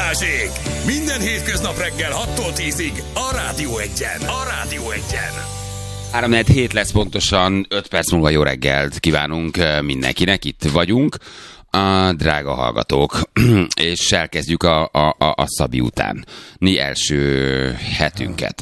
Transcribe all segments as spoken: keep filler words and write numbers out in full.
Balázsék! Minden hétköznap reggel hattól tízig a Rádió Egyen. A Rádió Egyen. három negyven hét lesz pontosan, öt perc múlva jó reggelt kívánunk mindenkinek, itt vagyunk, a drága hallgatók, és elkezdjük a, a, a, a Szabi után mi első hetünket.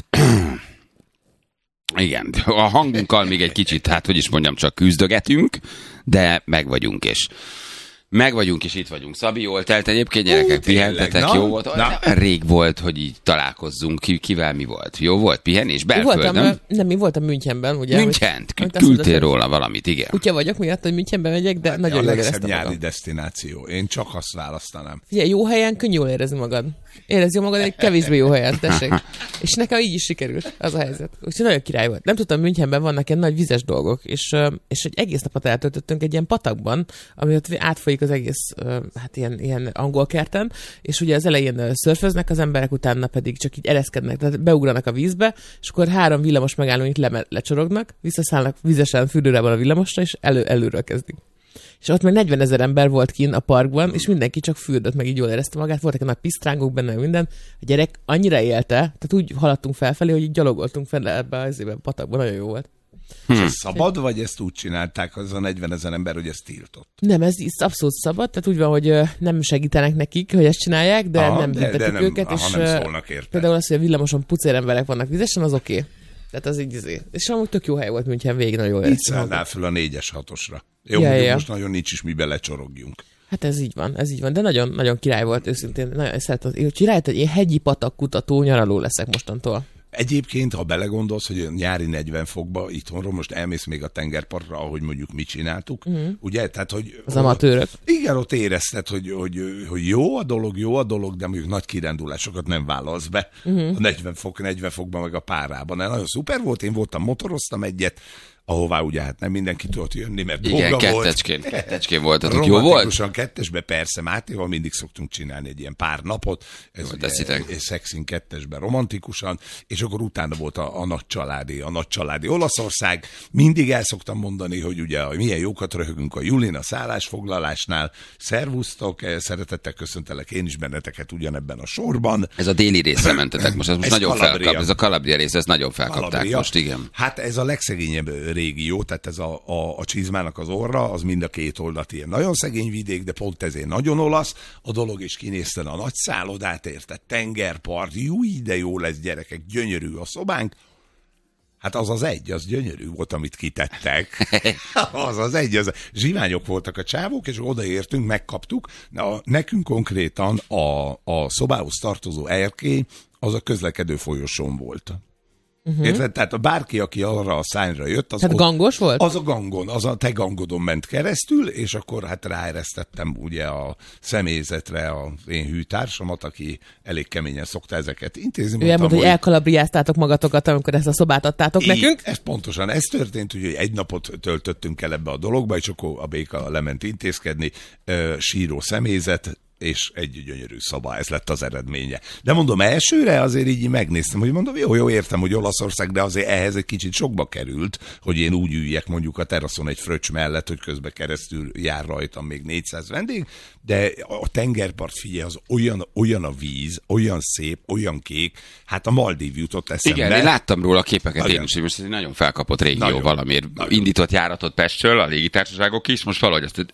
Igen, a hangunkkal még egy kicsit, hát hogy is mondjam, csak küzdögetünk, de meg vagyunk, és meg vagyunk, és itt vagyunk. Szabi, jól telt egyébként, gyerekek, pihentetek, na, jó volt? Na. Rég volt, hogy így találkozzunk, ki, kivel mi volt? Jó volt pihenés? Belföldön? Voltam, nem, mi voltam Münchenben, ugye? Münchent, küldtél róla valamit, igen. Kutya vagyok miatt, hogy Münchenben megyek, de hát nagyon jól éreztem magam. A legszebb nyári desztináció. Én csak azt választanám. Figyelj, jó helyen könnyű jól érezni magad. Érezd jól magad egy kevésbé jó helyen, tessék. És nekem így is sikerült az a helyzet. Úgyhogy nagyon király volt. Nem tudtam, Münchenben vannak ilyen nagy vizes dolgok, és, és egy egész napot eltöltöttünk egy ilyen patakban, ami ott átfolyik az egész, hát ilyen, ilyen angol kerten, és ugye az elején szörföznek az emberek, utána pedig csak így ereszkednek, tehát beugranak a vízbe, és akkor három villamos megállóink le, lecsorognak, visszaszállnak vizesen fürdőrában a villamosra, és elő, előről kezdik. És ott meg negyvenezer ember volt kint a parkban, és mindenki csak fürdött, meg így jól érezte magát. Voltak a nagy pisztrángok benne, minden. A gyerek annyira élte, tehát úgy haladtunk felfelé, hogy így gyalogoltunk fel ebbe az évben a patakban, nagyon jó volt. Hm. Ez szabad, vagy ezt úgy csinálták, az a negyvenezer ember, hogy ez tiltott? Nem, ez abszolút szabad, tehát úgy van, hogy nem segítenek nekik, hogy ezt csinálják, de aha, nem büntetik őket, aha, és nem szólnak érte. Például az, hogy a villamoson pucér emberek vannak vizesen, az oké. Okay. Tehát az így izé. És amúgy tök jó hely volt München, végig nagyon jól éreztem. Így szállnál föl a négyes hatosra. Jó, ja, ja. Most nagyon nincs is mi belecsorogjunk. Hát ez így van, ez így van, de nagyon, nagyon király volt őszintén. Nagyon szeretem, hogy rájött, hogy én hegyi patak kutató nyaraló leszek mostantól. Egyébként, ha belegondolsz, hogy nyári negyven fokba itthonról most elmész még a tengerpartra, ahogy mondjuk mi csináltuk, uh-huh. ugye? Tehát, hogy az amatőrök. Igen, ott érezted, hogy, hogy, hogy jó a dolog, jó a dolog, de mondjuk nagy kirándulásokat nem vállalsz be uh-huh. a negyven fok, negyven fokban meg a párában. Nagyon szuper volt, én voltam, motoroztam egyet, ahová ugye hát nem mindenki tudott jönni, mert igen, dolga kettecskén, volt. kettecskén voltatok. Jó volt? Romantikusan kettesbe, persze, Mátéval mindig szoktunk csinálni egy ilyen pár napot. Ez ugye Szexin kettesben romantikusan, és akkor utána volt a, a nagy családi, a nagy családi Olaszország. Mindig el szoktam mondani, hogy ugye milyen jókat röhögünk a Julin a szállásfoglalásnál. Szervusztok, szeretettel köszöntelek én is benneteket ugyanebben a sorban. Ez a déli részre mentetek most, ez most ez nagyon felkap. Ez a Calabria rész, ez nagyon felkapták Calabria. Most, igen. Hát ez a legszegényebb régió, tehát ez a, a, a csizmának az orra, az mind a két oldalt ilyen nagyon szegény vidék, de pont ezért nagyon olasz a dolog, és kinézted a nagy szállodát, érted, tengerpart, jó, de jó lesz, gyerekek, gyönyörű a szobánk. Hát az az egy, az gyönyörű volt, amit kitettek. Az az egy, az zsiványok voltak a csávók, és odaértünk, megkaptuk. Na, nekünk konkrétan a, a szobához tartozó erkély, az a közlekedő folyosón volt. Uh-huh. Érted? Tehát bárki, aki arra a szányra jött, az, hát ott, gangos volt? Az a gangon, az a te gangodon ment keresztül, és akkor hát ráeresztettem ugye a személyzetre az én hűtársamat, aki elég keményen szokta ezeket intézni. Ő elmondta, hogy, hogy elkalabriáztátok magatokat, amikor ezt a szobát adtátok így, nekünk. Ez pontosan, ez történt, hogy egy napot töltöttünk el ebbe a dologba, és akkor a béka lement intézkedni, síró személyzet, és egy gyönyörű szoba, ez lett az eredménye. De mondom, elsőre azért így megnéztem, hogy mondom, jó, jó, értem, hogy Olaszország, de azért ehhez egy kicsit sokba került, hogy én úgy üljek mondjuk a teraszon egy fröccs mellett, hogy közben keresztül jár rajtam még négyszáz vendég, de a tengerpart, figyelj, az olyan, olyan a víz, olyan szép, olyan kék, hát a Maldív jutott eszembe. Igen, én láttam róla a képeket nagyon. Én is, hogy most ez egy nagyon felkapott régió nagyon, valamiért. Nagyon. Indított járatot Pestről, a légitársaságok is, most valahogy azt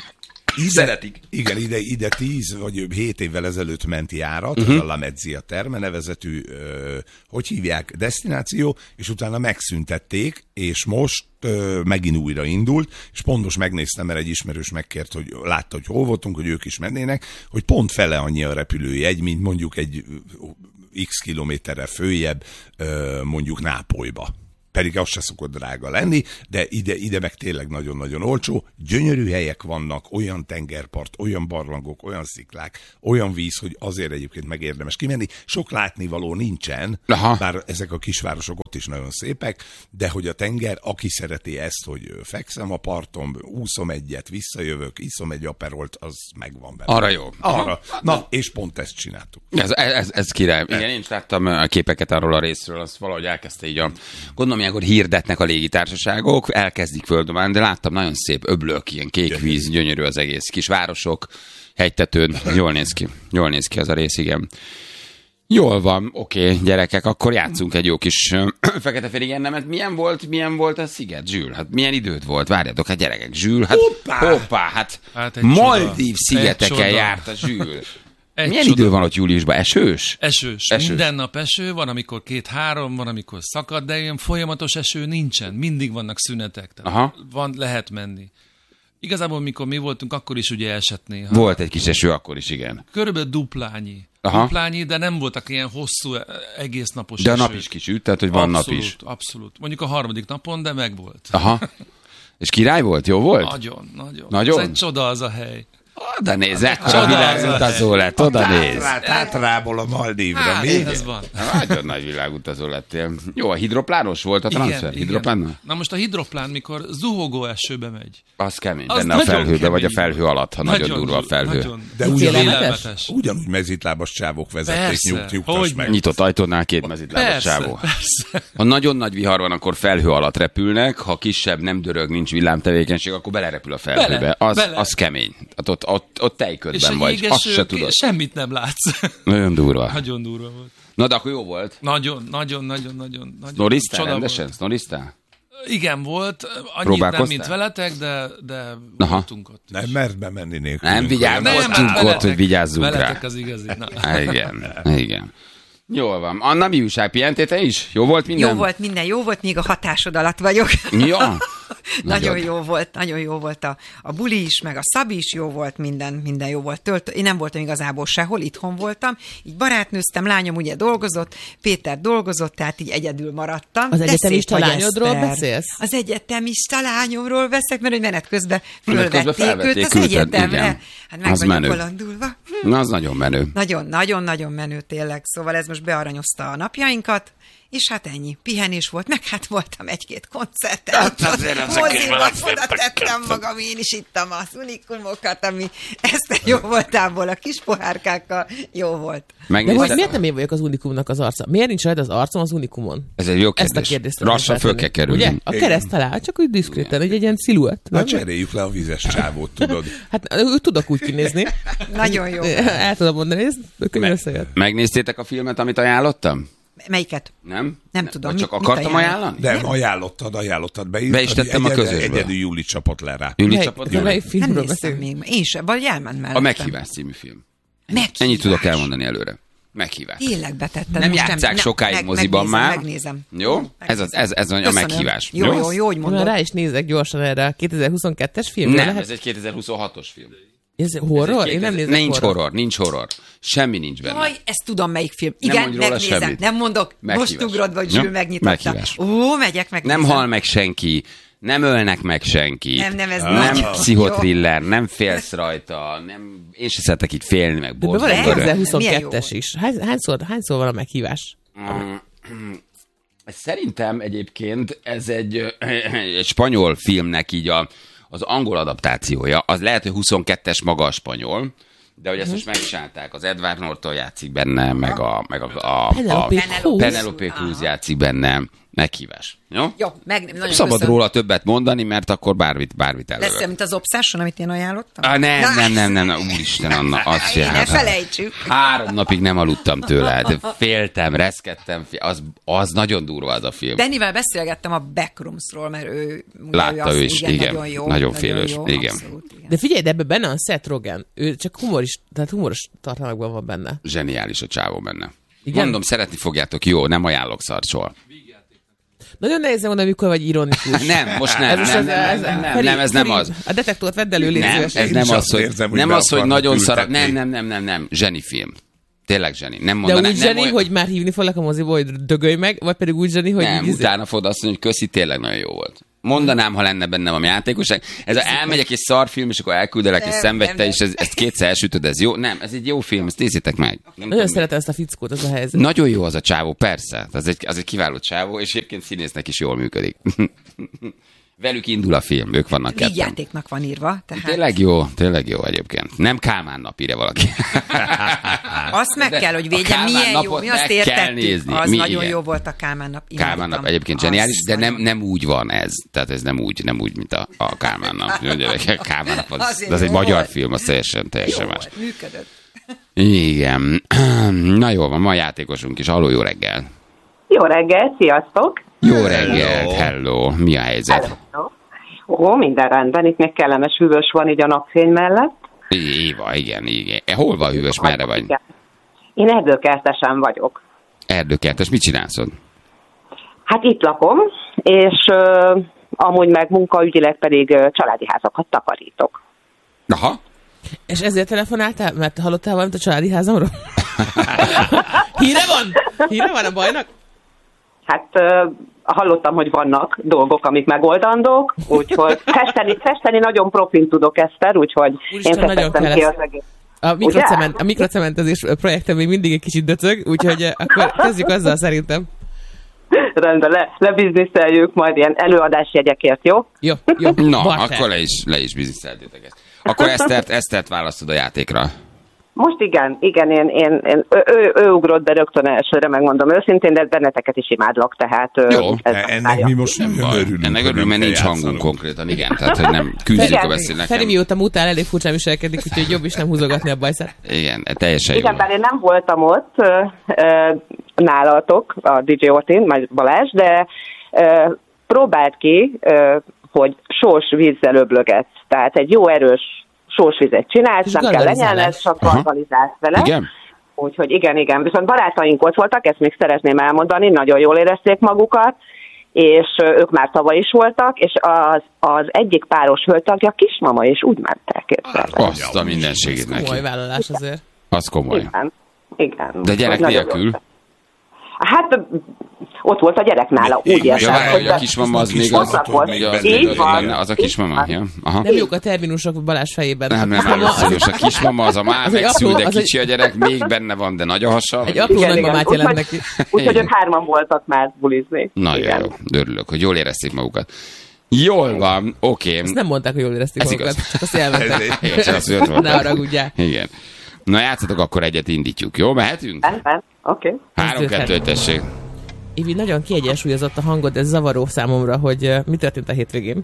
Ide, szeretik. Igen, ide, ide tíz vagy hét évvel ezelőtt ment járat, uh-huh. a La Mezzia Terme nevezetű, ö, hogy hívják, desztináció, és utána megszüntették, és most ö, megint újra indult, és pont most megnéztem, mert egy ismerős megkért, hogy látta, hogy hol voltunk, hogy ők is mennének, hogy pont fele annyi a repülőjegy, mint mondjuk egy x kilométerre följebb, ö, mondjuk Nápolyba. Pedig az se szokott drága lenni, de ide, ide meg tényleg nagyon-nagyon olcsó. Gyönyörű helyek vannak, olyan tengerpart, olyan barlangok, olyan sziklák, olyan víz, hogy azért egyébként megérdemes kimenni. Sok látnivaló nincsen, aha. bár ezek a kisvárosok ott is nagyon szépek, de hogy a tenger, aki szereti ezt, hogy fekszem a parton, úszom egyet, visszajövök, iszom egy aperolt, az megvan benne. Arra jó. Arra. Na, és pont ezt csináltuk. Ez, ez, ez király. Igen, én is láttam a képeket arról a részről, azt valahogy elkezdte így a... Gondolom, mondom, ilyenkor hirdetnek a légitársaságok, elkezdik földomálni, de láttam nagyon szép öblök, ilyen kék víz, gyönyörű az egész. Kis városok, hegytetőn, jól néz ki. Jól néz ki az a rész, igen. Jól van, oké, okay, gyerekek, akkor játszunk egy jó kis fekete-fehér ennemet. Milyen volt, milyen volt a sziget, Zsül? Hát milyen időt volt? Várjátok, hát gyerekek, Zsül, hát hoppá, hoppá hát, hát Maldív szigeteken járt a Zsül. Egy milyen csoda. Idő van ott júliusban? Esős? Esős. Esős. Minden nap eső, van amikor két-három, van amikor szakad, de ilyen folyamatos eső nincsen. Mindig vannak szünetek. Aha. Van, lehet menni. Igazából, mikor mi voltunk, akkor is ugye esett néha. Volt egy kis eső akkor is, igen. Körülbelül duplányi. Aha. Duplányi, de nem voltak ilyen hosszú, egész napos de eső. De a nap is kis üt, tehát hogy van abszolút, nap is. Abszolút. Mondjuk a harmadik napon, de meg volt. Aha. És király volt? Jó volt? Nagyon, nagyon. Nagyon? Ez egy csoda az a hely. Oda nézz, ekkora világutazó lett, oda nézz. Tátrából a Maldívra, hát, mi? Ez van. Nagyon nagy világutazó lettél. Jó, a hidroplános volt a transfer? Hidroplánnal? Na most a hidroplán, mikor zuhogó esőbe megy. Az kemény, az benne a felhőbe, kemény. Vagy a felhő alatt, ha nagyon, nagyon durva a felhő. Nagyon. De ugyanúgy, ugyanúgy mezitlábas csávok vezették, nyugt, nyugtass meg. Nyitott ajtónál két mezitlábas csávó. Ha nagyon nagy vihar van, akkor felhő alatt repülnek, ha kisebb, nem dörög, nincs villámtevékenység, akkor belerepül a felhőbe. Bele, az, bele. az kemény. Hát ott, ott, ott tejködben vagy, azt se tudod. Semmit nem látsz. Nagyon durva. Nagyon durva volt. Na, de akkor jó volt. Nagyon, nagyon, nagyon, nagyon. Snoriztál rendesen? Snoriztál? Igen, volt. Annyit nem, mint veletek, de, de voltunk ott. Nem mert bemenni nélkül. Nem vigyázzunk ott, hogy vigyázzunk rá. Veletek az igazi. Na. Igen, igen. Jól van. Anna, mi újság? Pihentél te is? Jó volt minden? Jó volt minden, jó volt, még a hatásod alatt vagyok. Ja. Nagyon jó volt, nagyon jó volt a, a buli is, meg a Szabi is jó volt, minden, minden jó volt. Tölt, én nem voltam igazából sehol, itthon voltam, így barátnőztem, lányom ugye dolgozott, Péter dolgozott, tehát így egyedül maradtam. Az egyetemista lányodról beszélsz? Az egyetemista lányomról beszélek, mert hogy menet közben fölvették, fölvették őt az küldted, egyetemre. Igen. Hát meg az vagyok menő. bolondulva. Hm. Na, az nagyon menő. Nagyon, nagyon, nagyon menő tényleg. Szóval ez most bearanyozta a napjainkat. És hát ennyi. Pihenés volt, meg hát voltam egy-két koncerten. Hát azért az moziba oda tettem magam, én is ittam az unikumokat, ami ezt jó voltából, a kis pohárkákkal jó volt. De most miért nem én vagyok az unikumnak az arca? Miért nincs rajta az arcom az unikumon? Ez egy jó kérdés. Ezt a kérdést lassan föl kell kerülni. Ugye? A kereszt alá, csak úgy diszkréten, egy, egy ilyen sziluett. Na cseréljük le a vizes csávót, tudod. Hát tudok úgy kinézni. Nagyon jó. El tudom mondani, ez könnyen összejött. Megnéztétek a filmet, amit ajánlottam? Melyiket? Nem? Nem tudom. Vagy csak mit, akartam mit ajánlani? Nem, ajánlottad, ajánlottad. Beírtad, be is tettem a közösbe. Egyedül Júli csapott le rá. Júli csapott le? Nem néztem még. Én sem, vagy elment mellettem. A Meghívás című film. Meghívás. Ennyit tudok elmondani előre. Meghívás. Tényleg betetted. Nem most játsszák nem, sokáig meg, moziban megnézem, már. Megnézem. Jó? Ez, az, ez, ez a Meghívás. Jó, jó, jó, jó, hogy mondod. Rá is nézek gyorsan erre a kétezer-huszonkettes film. Nem, lehet? ez egy kétezer-huszonhatos film. Ez horror? Ez Én nem nézek Nincs horror. horror, nincs horror. Semmi nincs benne. Jaj, ezt tudom, melyik film. Nem Igen, mondj róla megnézem. semmit. Nem mondok. Meghívás. Most ugrod, vagy Ja? Zsül megnyitotta. Meghívás. Ó, megyek, meg. Nem hal meg senki, nem ölnek meg senki. Nem, nem, ez nem nagy. pszichotriller, nem félsz rajta, nem, én se szeretek itt félni, meg De van egy borzasztó. kétezer-huszonkettes is. Hány, hányszor, hányszor van a Meghívás? Szerintem egyébként ez egy, egy spanyol filmnek így a, az angol adaptációja. Az lehet, hogy huszonkettes maga a spanyol, de hogy ezt most megcsinálták, az Edward Norton játszik benne, meg a, meg a, a, a Penelope Cruz. Penelope Cruz játszik benne. Meghívás. Jó? Jó, meg, nagyon Szabad köszönöm. róla többet mondani, mert akkor bármit, bármit Lesz előre. olyan, mint az Obsession, amit én ajánlottam? Ah, nem, nem, nem, nem, nem, úristen, Anna, azt Ne jelent. felejtsük. Három napig nem aludtam tőled. Féltem, reszkedtem, fél, az, az nagyon durva az a film. Dannyvel beszélgettem a Backroomsról, mert ő... Látta ő is, igen. Nagyon jó. Nagyon félős, jó, igen. Abszolút, igen. De figyelj, de ebben benne a Seth Rogen. Ő csak humoris, tehát humoros tartalmakban van benne. Zseniális a csávó benne. Igen? Mondom, szeretni fogjátok, jó, nem ajánlok szart soha. Nagyon nehéz mondani, mikor vagy ironikus. Nem, most nem, Ez nem, most nem, az- nem, nem, Feri- nem, ez nem Feri, az. A detektort vedd elő, légy Nem, szíves. ez Én nem is az, azt hogy, érzem, hogy nem be az, hogy akarnak nagyon szar. ültetni. Nem, nem, nem, nem, nem. Zseni film. Tényleg zseni. Nem De mondanám. úgy nem zseni, olyan- hogy már hívni foglak a moziból, hogy dögölj meg, vagy pedig úgy zseni, hogy Nem, így- utána fogod azt mondani, hogy köszi, tényleg nagyon jó volt. Mondanám, ha lenne bennem a játékosság. Ez a elmegyek egy szarfilm, és akkor elküldelek, és Nem, szenvedj nem, te, nem. és ez, ezt kétszer elsütöd, ez jó? Nem, ez egy jó film, ezt nézzétek meg. Nem Nagyon tudom, szeretem ezt a fickót, az a helyzet. Nagyon jó az a csávó, persze. Az egy, az egy kiváló csávó, és egyébként színésznek is jól működik. Velük indul a film, ők vannak ketten. Vígjátéknak van írva. Tehát... Tényleg jó, tényleg jó egyébként. Nem Kálmán nap írja valaki. Azt meg kell, hogy védjen, milyen jó, mi azt értettük. Az mi, nagyon igen. jó volt a Kálmán nap. Kálmán nap egyébként zseniális, de nem, nem úgy van ez. Tehát ez nem úgy, nem úgy, mint a, a Kálmán nap. Kálmán nap az, az egy magyar volt. Film, az teljesen, teljesen jó más. Volt, működött. Igen. Na jó van, ma játékosunk is. Halló, jó reggel. Jó reggel, sziasztok! Jó reggelt, hello. Mi a helyzet? Hello. Ó, minden rendben, itt még kellemes hűvös van így a napfény mellett. Éva, igen, igen. Hol van hűvös, merre vagy? Igen. Én erdőkertesen vagyok. Erdőkertes, mit csinálsz ott? Hát itt lakom, és uh, amúgy meg munkaügyileg pedig uh, családi házakat takarítok. Aha. És ezért telefonáltál? Mert hallottál valamit a családi házamról? Híre van? Híre van a bajnak? Hát uh, hallottam, hogy vannak dolgok, amik megoldandók, úgyhogy festeni, festeni nagyon profin tudok, Eszter, úgyhogy Úristen, én festettem ki az egész. A, mikrocement, a mikrocementezés projektem még mindig egy kicsit döcög, úgyhogy akkor kezdjük azzal szerintem. Rendben, le, lebizniszeljük majd ilyen előadásjegyekért, jó? Jó, jó. Na, Barter. akkor le is, le is bizniszeltétek ezt. Akkor Esztert, Esztert választod a játékra. Most igen, igen, én, én, én ő, ő, ő ugrott be rögtön elsőre, megmondom őszintén, de benneteket is imádlak, tehát... Jó, ennek mi most nem nagyon baj. örülünk. Ennek örülünk, mert nincs hangunk konkrétan, igen, tehát hogy nem küzdjük a beszél nekem. Feri mióta mutál, elég furcsán viselkedik, úgyhogy jobb is nem húzogatni a bajszát. Igen, teljesen jó. Igen, bár én nem voltam ott ö, ö, nálatok, a dé dzsé Ortin, majd Balázs, de ö, próbált ki, ö, hogy sós vízzel öblögetsz, tehát egy jó erős sósvizet csinálsz, nem kell lenyelned, csak gargalizálsz vele. Igen? Úgyhogy igen, igen. Viszont barátaink ott voltak, ezt még szeretném elmondani, nagyon jól érezték magukat, és ők már tavaly is voltak, és az, az egyik páros hölgytagja kismama, és úgy mentek képzelni. Azt a mindenségét neki. Komoly vállalás azért. Az komoly. Igen, igen. De gyerek nélkül? Hát ott volt a gyerek nála, úgy Ja, értem. várj, hogy a kismama az még az, az a kismama, ja? Aha. Nem jók a terminusok Balázs fejében. Nem, nem, nem, a kismama az a már megszül, de kicsi a gyerek, még benne van, de nagy a hasa. Egy apró nagymamát jelent neki. Úgyhogy ők hárman voltak már bulizni. Nagyon jó, örülök, hogy jól érezték magukat. Jól van, oké. Ezt nem mondták, hogy jól érezték Ez magukat, igaz. csak azt elmentek. Igen, csak azt jött Ne haragudjál. Igen. Na játszatok, akkor egyet indítjuk, jó? Mehetünk? Rendben, oké. Három-kettő, tessék. Ivi, nagyon kiegyensúlyozott a hangod, ez zavaró számomra, hogy uh, mi történt a hétvégén?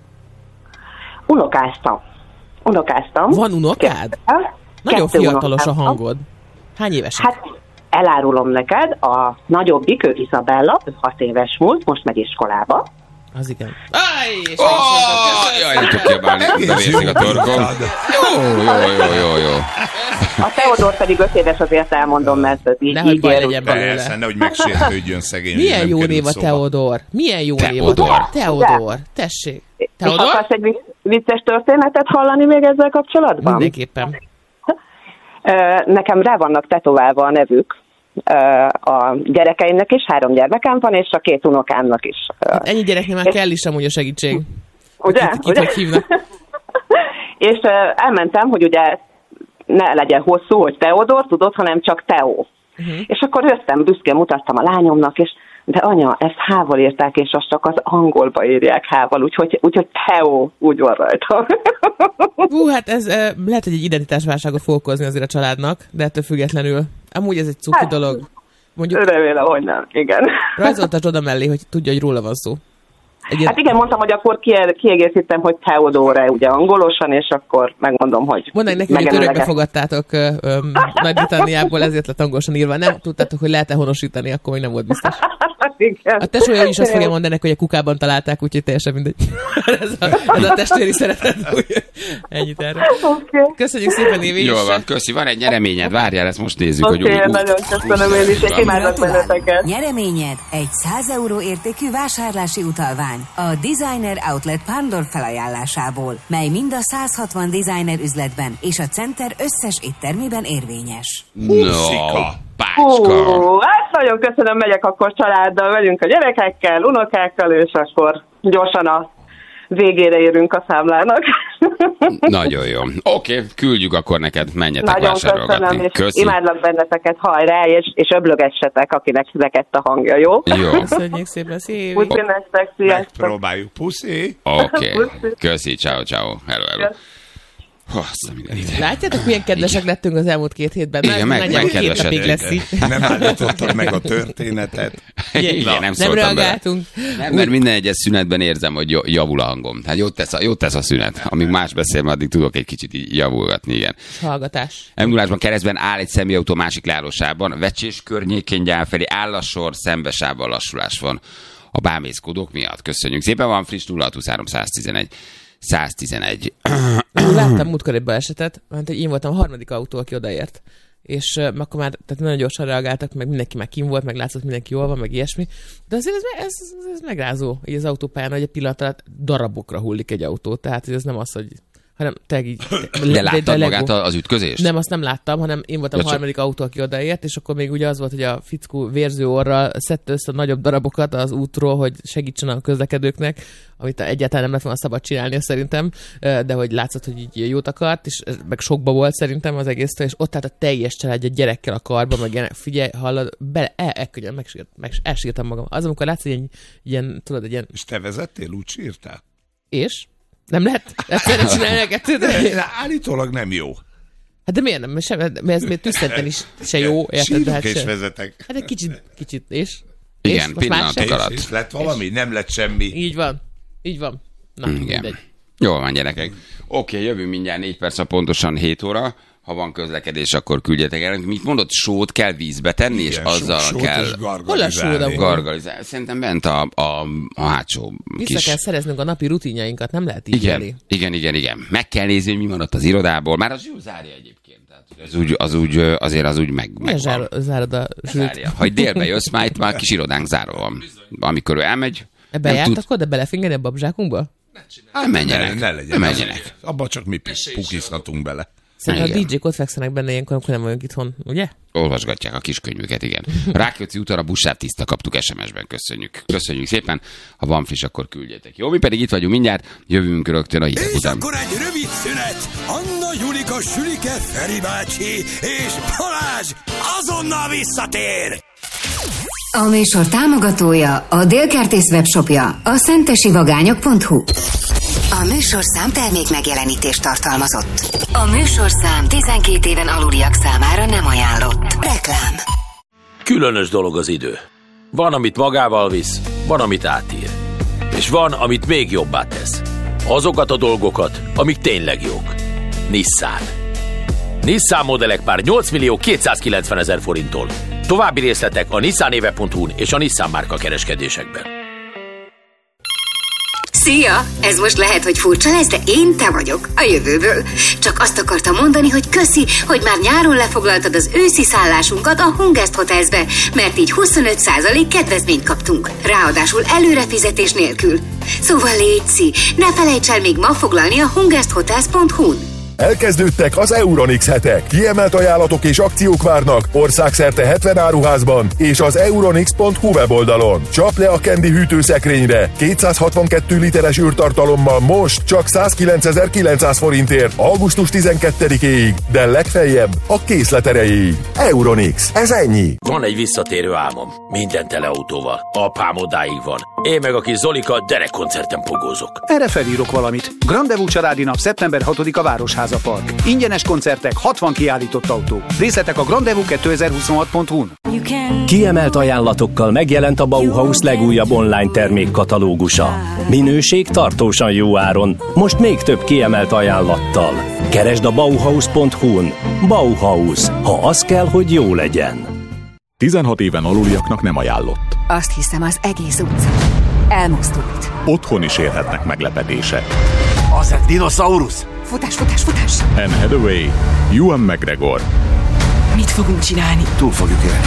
Unokáztam. Unokáztam. Van unokád? Nagyon Kettő fiatalos a unokáztam. hangod. Hány évesek? Hát elárulom neked, a nagyobbik, ő Izabella, ő hat éves múlt, most megy iskolába. Az igen. Aj, és Ó, jaj, nem tudok kiabálni, bevészik a torkom. Jó, jó, jó, jó, jó. A Teodor pedig öt éves, azért elmondom, mert ez így, Nehogy így baj ér, legyen úgy- belőle. Persze, nehogy megsértődjön szegény. Milyen nem jó került név a szóba. Teodor? Milyen jó név Teodor. a Teodor. Tessék. És Teodor? akarsz egy vicc- vicces történetet hallani még ezzel kapcsolatban? Mindenképpen. Ö, Nekem rá vannak tetoválva a nevük ö, a gyerekeimnek is, három gyermekem van, és a két unokámnak is. Ö, Ennyi gyereknél már kell is amúgy a segítség. Ugye? Kit, kit hogy hívnak? És uh, elmentem, hogy ugye ne legyen hosszú, hogy Teodor, tudod, hanem csak Teó. Uh-huh. És akkor jöttem, büszkén mutattam a lányomnak, és de anya, ezt H-val írták, és azt csak az angolba írják H-val, úgyhogy, úgyhogy Teó úgy van rajta. Hú, hát ez eh, lehet, hogy egy identitásválságot fog okozni azért a családnak, de ettől függetlenül. Amúgy ez egy cuki Hát, dolog. Mondjuk Remélem, hogy nem, igen. rajzoltas oda mellé, hogy tudja, hogy róla van szó. Egy Hát igen, mondtam, hogy akkor kie- kiegészítem, hogy Teodore ugye angolosan, és akkor megmondom, hogy... Mondd neki, hogy örökbe megemeleget- fogadtátok ö, ö, Nagy-Britanniából, ezért lett angolosan írva. Nem tudtátok, hogy lehet-e honosítani, akkor még nem volt biztos. Igen. A tesója is azt fogja mondani neki, hogy a kukában találták, úgyhogy teljesen mindegy. ez, a, ez a testvéri szeretet. Ennyit erre. Okay. Köszönjük szépen, Évi. Jól van, köszi, van egy nyereményed, várjál, ezt most nézzük, Oké, hogy úgy... nagyon köszönöm én is, és imádok benneteket. Nyereményed egy száz euró értékű vásárlási utalvány a Designer Outlet Pándor felajánlásából, mely mind a száz hatvan designer üzletben és a Center összes éttermében érvényes. No, pácska. Hú, hát nagyon köszönöm, megyek akkor családdal, megyünk a gyerekekkel, unokákkal, és akkor gyorsan a végére érünk a számlának. Nagyon jó. Oké, okay, küldjük akkor neked, menjetek nagyon vásárolgatni. Köszönöm, és Köszi. imádlak benneteket, hajrá, és, és öblögessetek, akinek szülegett a hangja, jó? Jó. Köszönjük szépen, szépen. Puszi nektek, sziasztok. Megpróbáljuk, puszi. Oké, okay. Köszi, ciao, ciao. Hello, hello. Oh, látjátok, milyen kedvesek igen. lettünk az elmúlt két hétben? Igen, meg, meg kedvesedünk. Nem állítottak meg a történetet. Igen, igen, nem, nem szóltam reagáltunk. Bele. Nem, mert minden egyes szünetben érzem, hogy javul a hangom. Hát jót tesz a, jót tesz a szünet. Amíg más beszél, addig tudok egy kicsit így javulgatni, igen. Hallgatás. em nullásban keresztben áll egy személyautó másik leállósában. Vecsés környékén gyár felé áll a sor, szembesában lassulás van a bámészkodók miatt. Köszönjük szépen, van friss nulla hat huszonhárom száztizenegy száztizenegy. Láttam múltkor egy balesetet, mert én voltam a harmadik autó, aki odaért. És uh, akkor már tehát nagyon gyorsan reagáltak, meg mindenki már kim volt, meg látszott mindenki jól van, meg ilyesmi. De azért ez, ez, ez megrázó, hogy az autópályán, hogy egy pillanat alatt darabokra hullik egy autó. Tehát ez nem az, hogy hanem te így... De láttad de magát az ütközést? Nem, azt nem láttam, hanem én voltam ja, a harmadik csak... autó, aki odaért, és akkor még ugye az volt, hogy a fickó vérző orral szedte össze a nagyobb darabokat az útról, hogy segítsen a közlekedőknek, amit egyáltalán nem lett volna szabad csinálni szerintem, de hogy látszott, hogy így jót akart, és meg sokba volt szerintem az egésztől, és ott állt a teljes család egy gyerekkel a karban, meg ilyen, figyelj, hallod, bele, el, elkönnyen megsírt, meg, elsírtam magam. Az, amikor látszott, hogy ilyen, ilyen, tudod, egy ilyen... És te vezettél, úgy sírtál? És? Nem lehet? Egyszerre csinálni a kettőt? Állítólag nem jó. Hát de miért nem? Sem, mert ez még tüsszenten is se jó. Sírok hát és se. Vezetek. Hát egy kicsit, kicsit, és? Igen, és pillanatok alatt. És lett valami? És? Nem lett semmi. Így van. Így van. Na, igen. Mindegy. Jól van, gyerekek. Oké, okay, jövünk mindjárt négy perc, a pontosan hét óra. Ha van közlekedés, akkor küldjetek el. Mit mondod, sót kell vízbe tenni, igen, és azzal só, kell gargalizálni. gargalizálni. Szerintem bent a, a, a hátsó Vissza kis... kell szereznünk a napi rutinjainkat, nem lehet így igen, élni. igen, igen, igen. Meg kell nézni, hogy mi van ott az irodából. Már az Zsül zárja egyébként. Tehát az úgy, az úgy, azért az úgy meg, meg zár, zárod a Zsült? Ha délbe jössz, már itt már kis irodánk zárva van. Amikor ő elmegy... Ebbe jártak tud... oda belefingeni a babzsákunkba? Hát menjenek. Ne, ne legyen. menjenek. Abban csak mi pukizhatunk bele. Szerintem a dé jék ott fekszenek benne ilyenkor, amikor nem vagyunk itthon, ugye? Olvasgatják a kiskönyvüket, igen. Rákóczi úton a buszsáv tiszta, kaptuk es em es-ben, köszönjük. Köszönjük szépen. Ha van friss, akkor küldjetek. Jó, mi pedig itt vagyunk mindjárt, jövünk rögtön a hírek és után. És akkor egy rövid szünet. Anna, Julika, Sülike, Feri bácsi és Balázs azonnal visszatér. A műsor támogatója a Délkertész webshopja, a szentesivagányok pont hu. A műsorszám termék megjelenítést tartalmazott. A műsorszám tizenkét éven aluliak számára nem ajánlott. Reklám. Különös dolog az idő. Van, amit magával visz, van, amit átír. És van, amit még jobbá tesz. Azokat a dolgokat, amik tényleg jók. Nissan. Nissan modellek már nyolc millió kétszázkilencvenezer forinttól. További részletek a nissanéve pont hu-n és a Nissan márka kereskedésekben. Szia! Ez most lehet, hogy furcsa lesz, de én te vagyok, a jövőből. Csak azt akartam mondani, hogy köszi, hogy már nyáron lefoglaltad az őszi szállásunkat a Hungest Hotelsbe, mert így huszonöt százalék kedvezményt kaptunk. Ráadásul előrefizetés nélkül. Szóval létszi, ne felejts el még ma foglalni a hungest hotels pont hu-n. Elkezdődtek az Euronix hetek. Kiemelt ajánlatok és akciók várnak országszerte hetven áruházban és az euronix pont hu weboldalon. Csap le a Candy hűtőszekrényre kétszázhatvankettő literes űrtartalommal most csak százkilencezer-kilencszáz forintért augusztus tizenkettedikéig, de legfeljebb a készlet erejéig. Euronix, ez ennyi. Van egy visszatérő álmom, minden tele autóval. Apám odáig van. Én meg a kis Zolika derekkoncerten pogózok. Erre felírok valamit. Grandevú családi nap szeptember hatodika Városháza Park. Ingyenes koncertek, hatvan kiállított autó. Részletek a grandevú kétezer-huszonhat pont hu-n. Kiemelt ajánlatokkal megjelent a Bauhaus legújabb online termékkatalógusa. Minőség tartósan jó áron, most még több kiemelt ajánlattal. Keresd a bauhaus pont hu-n. Bauhaus, ha az kell, hogy jó legyen. tizenhat éven aluliaknak nem ajánlott. Azt hiszem, az egész utca elmozdult. Otthon is érhetnek meglepetések. Az egy dinoszaurusz! Futás, futás, futás! Anne Hathaway, Ewan McGregor. Mit fogunk csinálni? Túl fogjuk élni.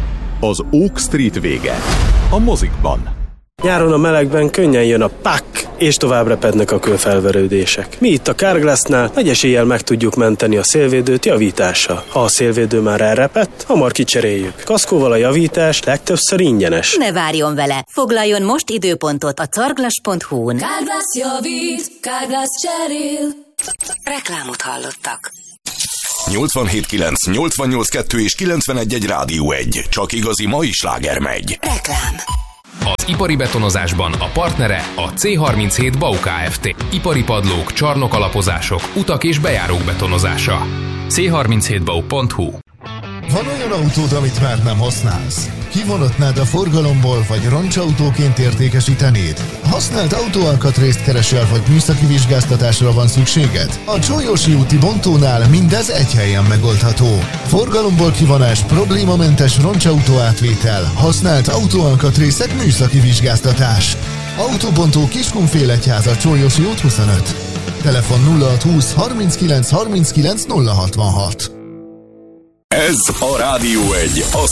Az Oak Street vége. A mozikban. Nyáron a melegben könnyen jön a pak. és tovább repednek a kőfelverődések. Mi itt a Carglassnál nagy eséllyel meg tudjuk menteni a szélvédőt javítással. Ha a szélvédő már elrepett, hamar kicseréljük. Kaszkóval a javítás legtöbbször ingyenes. Ne várjon vele! Foglaljon most időpontot a carglass pont hu-n. Carglass javít, Carglass cserél. Reklámot hallottak. nyolcvanhét kilenc, nyolcvannyolc kettő és kilencvenegy egy Rádió egy. Csak igazi mai sláger megy. Reklám. Az ipari betonozásban a partnere a cé harminchét bau Kft. Ipari padlók, csarnokalapozások, utak és bejárók betonozása. cé harminchét bau pont hu. Van olyan autód, amit már nem használsz? Kivonatnád a forgalomból, vagy roncsautóként értékesítenéd? Használt autóalkatrészt keresel, vagy műszaki vizsgáztatásra van szükséged? A Csolyosi úti bontónál mindez egy helyen megoldható. Forgalomból kivonás, problémamentes roncsautó átvétel, használt autóalkatrészek műszaki vizsgáztatás. Autóbontó Kiskunfélegyháza, Csolyosi út huszonöt. Telefon nulla hatszázhúsz harminckilenc harminckilenc nulla hatvanhat. Ez a Rádió egy, a